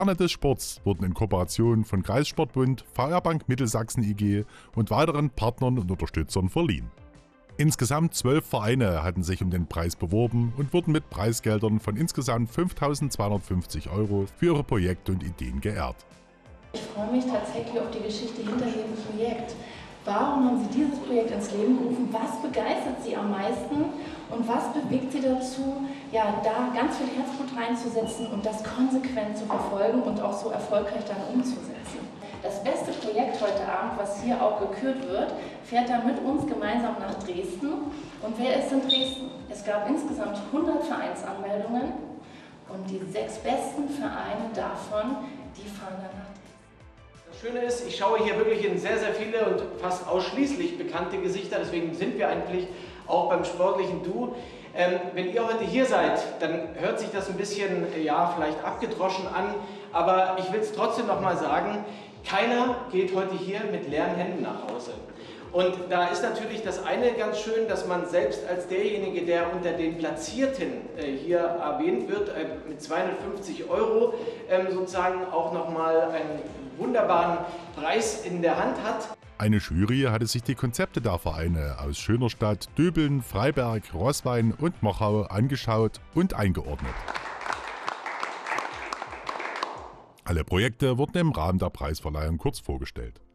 Sterne des Sports wurden in Kooperation von Kreissportbund, VR Bank Mittelsachsen IG und weiteren Partnern und Unterstützern verliehen. Insgesamt 12 Vereine hatten sich um den Preis beworben und wurden mit Preisgeldern von insgesamt 5.250 € für ihre Projekte und Ideen geehrt. Ich freue mich tatsächlich auf die Geschichte hinter diesem Projekt. Warum haben Sie dieses Projekt ins Leben gerufen? Was begeistert Sie am meisten? Und was bewegt Sie dazu, ja, da ganz viel Herzblut reinzusetzen und das konsequent zu verfolgen und auch so erfolgreich dann umzusetzen? Das beste Projekt heute Abend, was hier auch gekürt wird, fährt dann mit uns gemeinsam nach Dresden. Und wer ist in Dresden? Es gab insgesamt 100 Vereinsanmeldungen und die 6 besten Vereine davon, die fahren dann nach Dresden. Das Schöne ist, ich schaue hier wirklich in sehr, sehr viele und fast ausschließlich bekannte Gesichter, deswegen sind wir eigentlich auch beim sportlichen Du. Wenn ihr heute hier seid, dann hört sich das ein bisschen, ja, vielleicht abgedroschen an, aber ich will es trotzdem nochmal sagen, keiner geht heute hier mit leeren Händen nach Hause. Und da ist natürlich das eine ganz schön, dass man selbst als derjenige, der unter den Platzierten hier erwähnt wird, mit 250 € sozusagen auch nochmal einen wunderbaren Preis in der Hand hat. Eine Jury hatte sich die Konzepte der Vereine aus Schönerstadt, Döbeln, Freiberg, Roßwein und Mochau angeschaut und eingeordnet. Alle Projekte wurden im Rahmen der Preisverleihung kurz vorgestellt.